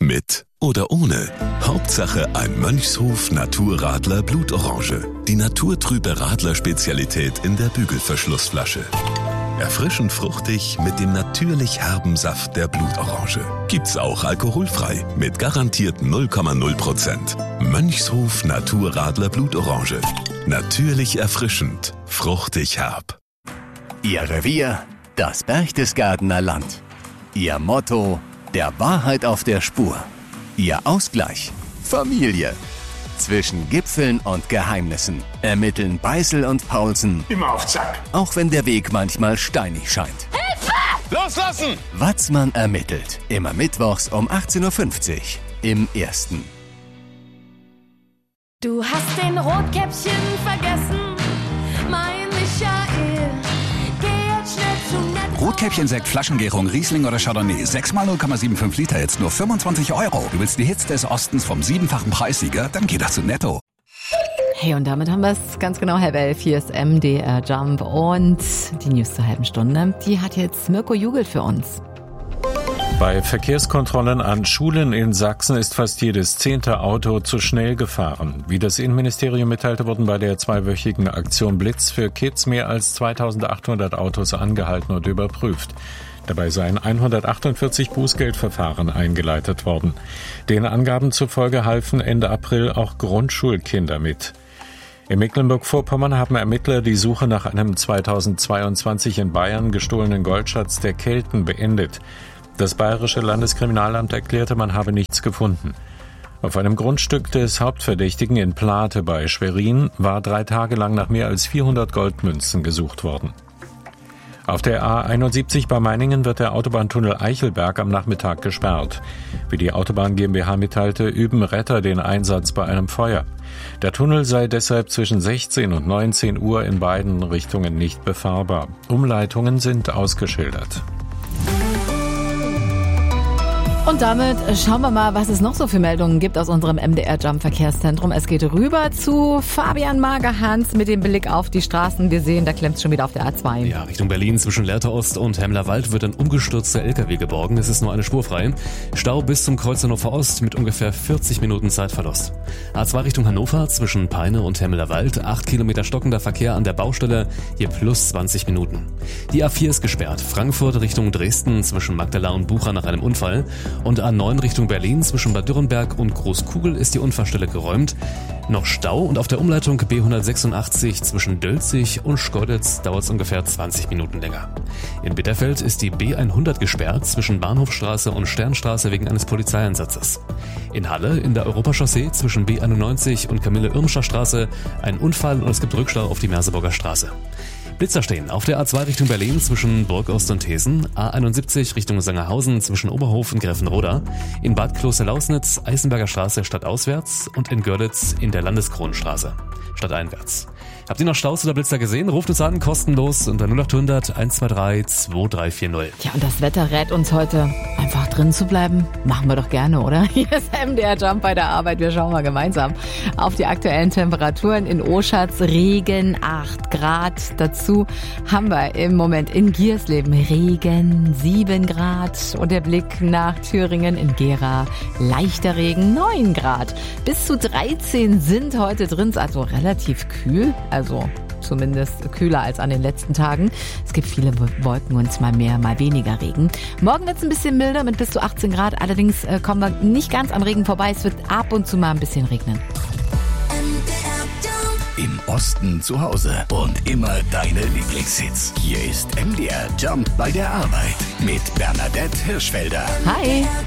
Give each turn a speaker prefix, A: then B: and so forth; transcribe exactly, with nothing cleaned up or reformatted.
A: Mit oder ohne. Hauptsache ein Mönchshof Naturradler Blutorange. Die naturtrübe Radler-Spezialität in der Bügelverschlussflasche. Erfrischend fruchtig mit dem natürlich herben Saft der Blutorange. Gibt's auch alkoholfrei mit garantiert null Komma null Prozent. Mönchshof Naturradler Blutorange. Natürlich erfrischend, fruchtig herb.
B: Ihr Revier, das Berchtesgadener Land. Ihr Motto, der Wahrheit auf der Spur. Ihr Ausgleich, Familie. Zwischen Gipfeln und Geheimnissen ermitteln Beißel und Paulsen.
C: Immer auf Zack.
B: Auch wenn der Weg manchmal steinig scheint.
C: Hilfe! Loslassen!
B: Watzmann ermittelt. Immer mittwochs um achtzehn Uhr fünfzig im Ersten.
D: Du hast den Rotkäppchen vergessen, mein Michael. Geh jetzt schnell zu Netto.
E: Rotkäppchen-Sekt, Flaschengärung, Riesling oder Chardonnay. sechs mal null Komma fünfundsiebzig Liter, jetzt nur fünfundzwanzig Euro. Du willst die Hits des Ostens vom siebenfachen Preissieger? Dann geh doch zu Netto.
F: Hey, und damit haben wir es ganz genau halb elf. Hier ist M D R Jump und die News zur halben Stunde. Die hat jetzt Mirko Jugel für uns.
G: Bei Verkehrskontrollen an Schulen in Sachsen ist fast jedes zehnte Auto zu schnell gefahren. Wie das Innenministerium mitteilte, wurden bei der zweiwöchigen Aktion Blitz für Kids mehr als zweitausendachthundert Autos angehalten und überprüft. Dabei seien hundertachtundvierzig Bußgeldverfahren eingeleitet worden. Den Angaben zufolge halfen Ende April auch Grundschulkinder mit. In Mecklenburg-Vorpommern haben Ermittler die Suche nach einem zweitausendzweiundzwanzig in Bayern gestohlenen Goldschatz der Kelten beendet. Das Bayerische Landeskriminalamt erklärte, man habe nichts gefunden. Auf einem Grundstück des Hauptverdächtigen in Plate bei Schwerin war drei Tage lang nach mehr als vierhundert Goldmünzen gesucht worden. Auf der A einundsiebzig bei Meiningen wird der Autobahntunnel Eichelberg am Nachmittag gesperrt. Wie die Autobahn GmbH mitteilte, üben Retter den Einsatz bei einem Feuer. Der Tunnel sei deshalb zwischen sechzehn und neunzehn Uhr in beiden Richtungen nicht befahrbar. Umleitungen sind ausgeschildert.
F: Und damit schauen wir mal, was es noch so für Meldungen gibt aus unserem M D R Jump Verkehrszentrum. Es geht rüber zu Fabian Magerhans mit dem Blick auf die Straßen. Wir sehen, da klemmt es schon wieder auf der A zwei.
H: Ja, Richtung Berlin zwischen Lehrte Ost und Hemmlerwald wird ein umgestürzter L K W geborgen. Es ist nur eine Spur frei. Stau bis zum Kreuz Hannover Ost mit ungefähr vierzig Minuten Zeitverlust. A zwei Richtung Hannover zwischen Peine und Hemmlerwald. acht Kilometer stockender Verkehr an der Baustelle, hier plus zwanzig Minuten. Die A vier ist gesperrt. Frankfurt Richtung Dresden zwischen Magdala und Bucha nach einem Unfall. Und A neun Richtung Berlin zwischen Bad Dürrenberg und Großkugel ist die Unfallstelle geräumt. Noch Stau und auf der Umleitung B hundertsechsundachtzig zwischen Dölzig und Schkeuditz dauert es ungefähr zwanzig Minuten länger. In Bitterfeld ist die B hundert gesperrt zwischen Bahnhofstraße und Sternstraße wegen eines Polizeieinsatzes. In Halle in der Europachaussee zwischen B einundneunzig und Camille-Irmscher Straße ein Unfall und es gibt Rückstau auf die Merseburger Straße. Blitzer stehen auf der A zwei Richtung Berlin zwischen Burgost und Thesen, A einundsiebzig Richtung Sangerhausen zwischen Oberhof und Gräfenroda, in Bad Kloster-Lausnitz, Eisenberger Straße stadtauswärts und in Görlitz in der Landeskronenstraße stadteinwärts. Habt ihr noch Staus oder Blitzer gesehen? Ruft uns an, kostenlos unter null acht hundert eins zwei drei zwei drei vier null.
F: Ja, und das Wetter rät uns heute, einfach drin zu bleiben. Machen wir doch gerne, oder? Hier ist M D R Jump bei der Arbeit. Wir schauen mal gemeinsam auf die aktuellen Temperaturen. In Oschatz Regen, acht Grad. Dazu haben wir im Moment in Giersleben Regen, sieben Grad. Und der Blick nach Thüringen in Gera, leichter Regen, neun Grad. Bis zu dreizehn sind heute drin, also relativ kühl. Also zumindest kühler als an den letzten Tagen. Es gibt viele Wolken und mal mehr, mal weniger Regen. Morgen wird es ein bisschen milder mit bis zu achtzehn Grad. Allerdings äh, kommen wir nicht ganz am Regen vorbei. Es wird ab und zu mal ein bisschen regnen.
B: Im Osten zu Hause und immer deine Lieblingshits. Hier ist M D R Jump bei der Arbeit mit Bernadette Hirschfelder.
F: Hi!